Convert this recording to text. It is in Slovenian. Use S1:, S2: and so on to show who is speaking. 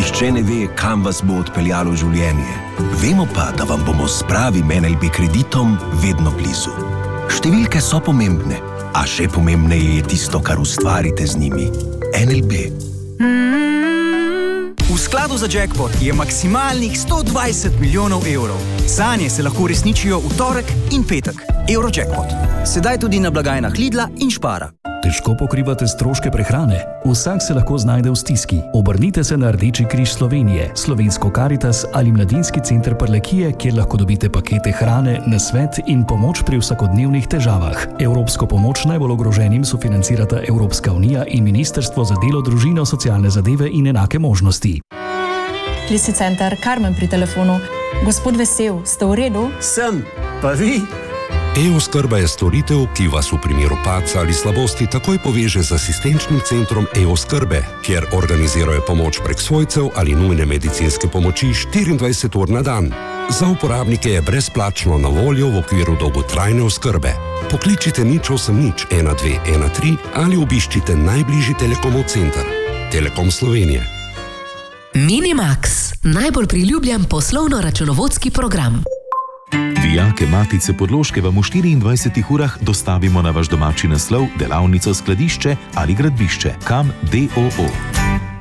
S1: Nihče ne ve, kam vas bo odpeljalo življenje. Vemo pa, da vam bomo s pravim NLB kreditom vedno blizu. Številke so pomembne, a še pomembneje je tisto, kar ustvarite z njimi. NLB.
S2: V skladu za jackpot je maksimalnih 120 milijonov evrov. Sanje se lahko resničijo v torek in petek. Eurojackpot. Sedaj tudi na blagajnah Lidla in Spara.
S3: Težko pokrivate stroške prehrane? Vsak se lahko znajde v stiski. Obrnite se na Rdeči križ Slovenije, Slovensko Karitas ali Mladinski center Prlekije, kjer lahko dobite pakete hrane, nasvet in pomoč pri vsakodnevnih težavah. Evropsko pomoč najbolj ogroženim sofinancirata Evropska unija in Ministrstvo za delo, družino, socialne zadeve in enake možnosti.
S4: Krizni center, Karmen pri telefonu. Gospod Vesel, ste v redu?
S5: Sem, pa vi?
S6: E-oskrba je storitev, ki vas v primeru padca ali slabosti takoj poveže z asistenčnim centrom E-oskrbe, kjer organizirajo pomoč prek svojcev ali nujne medicinske pomoči 24 ur na dan. Za uporabnike je brezplačno na voljo v okviru dolgotrajne oskrbe. Pokličite 080 1213 ali obiščite najbližji Telekomov center. Telekom Slovenije.
S7: Minimax, najbolj priljubljen poslovno-računovodski program.
S8: Dijake Matice Podloške vam v 24 urah dostavimo na vaš domači naslov, delavnico, skladišče ali gradbišče. KAM DOO.